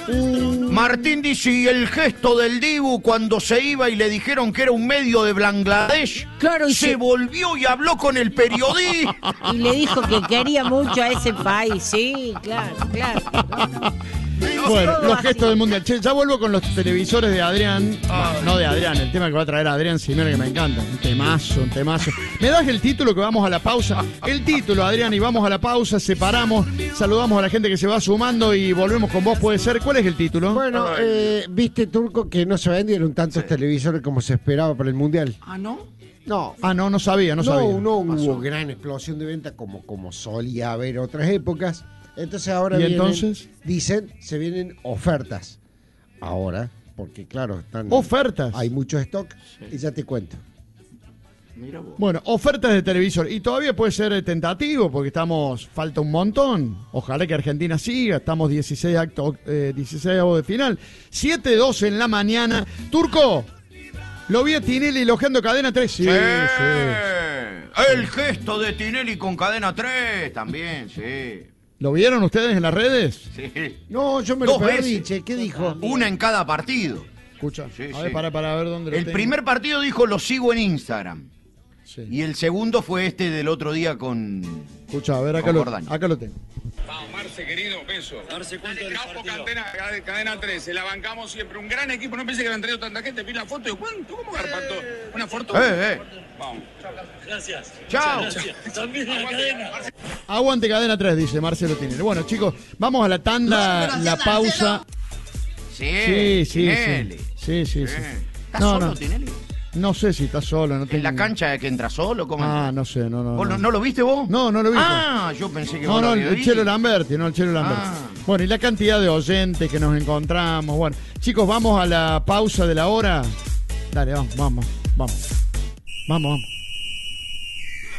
Martín dice, y el gesto del Dibu cuando se iba y le dijeron que era un medio de Bangladesh, claro, y se volvió y habló con el periodista. Y le dijo que quería mucho a ese país, sí, claro. Bueno, los gestos del Mundial. Che, ya vuelvo con los televisores de Adrián. No de Adrián, el tema que va a traer Adrián Simeone, que me encanta. Un temazo. ¿Me das el título que vamos a la pausa? El título, Adrián, y vamos a la pausa, separamos, saludamos a la gente que se va sumando y volvemos con vos, puede ser. ¿Cuál es el título? Bueno, viste, Turco, que no se vendieron tantos televisores como se esperaba para el Mundial. ¿Ah, no? No. No sabía. No hubo gran explosión de venta como solía haber otras épocas. Entonces ahora se vienen ofertas. Ahora, porque claro, están... ¿Ofertas? Hay mucho stock y ya te cuento. Mira vos. Bueno, ofertas de televisor. Y todavía puede ser tentativo porque falta un montón. Ojalá que Argentina siga. Estamos 16 avos de final. 7:12 en la mañana. Turco, lo vi a Tinelli elogiando Cadena 3. Sí. El gesto de Tinelli con Cadena 3 también, sí. ¿Lo vieron ustedes en las redes? Sí. No, yo me lo perdí, che. ¿Qué dijo? Una en cada partido. Escucha, a ver, para ver dónde lo El tengo. primer partido dijo, lo sigo en Instagram. Sí. Y el segundo fue este del otro día con... Escucha, a ver, acá lo tengo. Vamos, Marce, querido, beso. Marce, ¿cuánto del partido? Cadena 13, la bancamos siempre. Un gran equipo, no pensé que habían traído tanta gente. Vi la foto y ¿cuánto? ¿Cómo garpantó? Una foto. Vamos. Gracias. Chao. También en la cadena. Aguante Cadena 3, dice Marcelo Tinelli. Bueno, chicos, vamos a la tanda, la pausa. Sí. ¿Está solo Tinelli? No sé si está solo. No ¿En la cancha que entra solo? ¿Cómo no sé, no. ¿No lo viste vos? No lo vi. Yo pensé que No, el Chelo Lamberti, Ah. Bueno, y la cantidad de oyentes que nos encontramos. Bueno, chicos, vamos a la pausa de la hora. Dale, vamos.